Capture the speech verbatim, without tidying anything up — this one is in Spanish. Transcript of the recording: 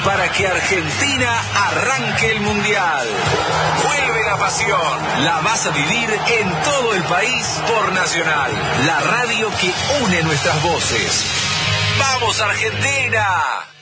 para que Argentina arranque el Mundial. Vuelve la pasión. La vas a vivir en todo el país por Nacional, la radio que une nuestras voces. ¡Vamos, Argentina!